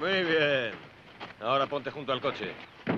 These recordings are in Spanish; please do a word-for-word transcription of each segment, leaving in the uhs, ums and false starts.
Muy bien. Ahora ponte junto al coche.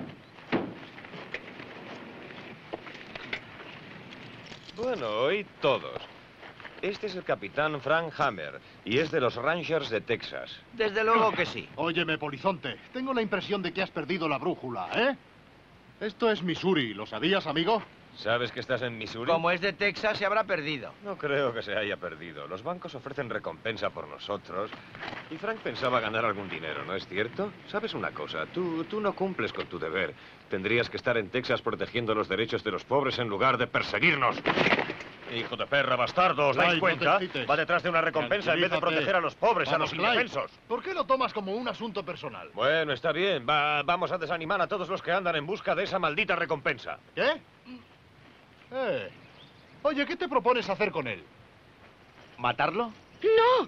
Bueno, oíd todos. Este es el capitán Frank Hammer, y es de los Rangers de Texas. Desde luego que sí. Óyeme, polizonte, tengo la impresión de que has perdido la brújula, ¿eh? Esto es Missouri, ¿lo sabías, amigo? ¿Sabes que estás en Missouri? Como es de Texas, se habrá perdido. No creo que se haya perdido. Los bancos ofrecen recompensa por nosotros. Y Frank pensaba ganar algún dinero, ¿no es cierto? ¿Sabes una cosa? Tú, tú no cumples con tu deber. Tendrías que estar en Texas protegiendo los derechos de los pobres en lugar de perseguirnos. Hijo de perra, bastardo, ¿os dais Clyde, cuenta? no te excites. Va detrás de una recompensa en vez de Tranquilízate. proteger a los pobres, a Vamos, los Clyde, indefensos. ¿por qué lo tomas como un asunto personal? Bueno, está bien. Va- vamos a desanimar a todos los que andan en busca de esa maldita recompensa. ¿Qué? Eh. Oye, ¿qué te propones hacer con él? ¿Matarlo? ¡No!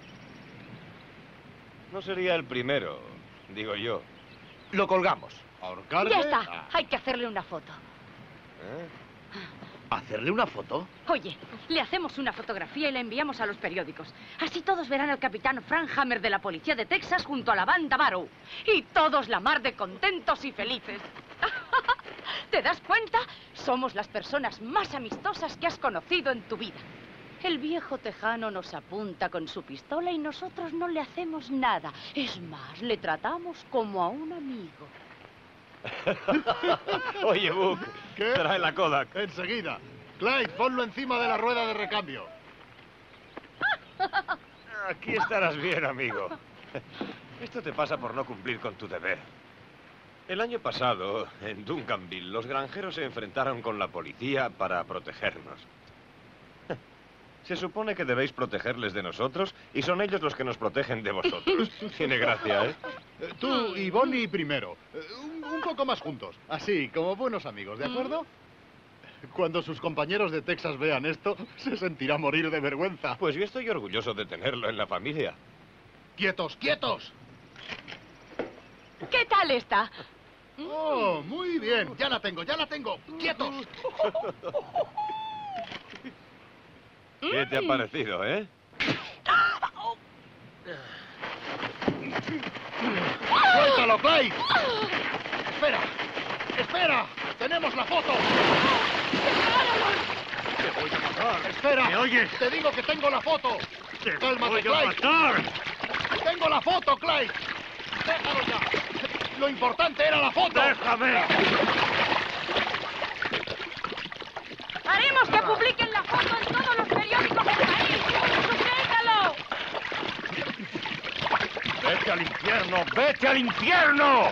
No sería el primero, digo yo. Lo colgamos. ¿Ahorcarle? Ya está. Ah. Hay que hacerle una foto. ¿Eh? ¿Hacerle una foto? Oye, le hacemos una fotografía y la enviamos a los periódicos. Así todos verán al capitán Frank Hammer de la policía de Texas junto a la banda Barrow. Y todos la mar de contentos y felices. ¿Te das cuenta? Somos las personas más amistosas que has conocido en tu vida. El viejo tejano nos apunta con su pistola y nosotros no le hacemos nada. Es más, le tratamos como a un amigo. Oye, Book, ¿Qué? trae la Kodak. Enseguida. Clyde, ponlo encima de la rueda de recambio. Aquí estarás bien, amigo. Esto te pasa por no cumplir con tu deber. El año pasado, en Duncanville, los granjeros se enfrentaron con la policía para protegernos. Se supone que debéis protegerles de nosotros y son ellos los que nos protegen de vosotros. Tiene gracia, ¿eh? Eh, Tú y Bonnie primero. Eh, Un, un poco más juntos. Así, como buenos amigos, ¿de acuerdo? Cuando sus compañeros de Texas vean esto, se sentirá morir de vergüenza. Pues yo estoy orgulloso de tenerlo en la familia. ¡Quietos, quietos! ¿Qué tal está? ¡Oh, muy bien! Ya la tengo, ya la tengo. ¡Quietos! ¿Qué te ha parecido, eh? ¡Suéltalo, Clyde! ¡Espera! ¡Espera! ¡Tenemos la foto! ¡Te voy a matar! ¡Espera! ¿Me oyes? ¡Te digo que tengo la foto! ¡Te ¡Cálmate, voy a Clyde! matar! ¡Tengo la foto, Clyde! ¡Déjalo ya! Lo importante era la foto. ¡Déjame! Haremos que publiquen la foto en todos los periódicos del país. ¡Sujétalo! ¡Vete al infierno! ¡Vete al infierno!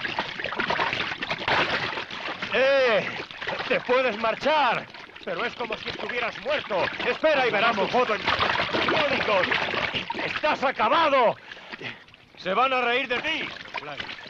¡Eh! ¡Te puedes marchar! Pero es como si estuvieras muerto. Espera y verás tu foto en los periódicos. ¡Estás acabado! Se van a reír de ti.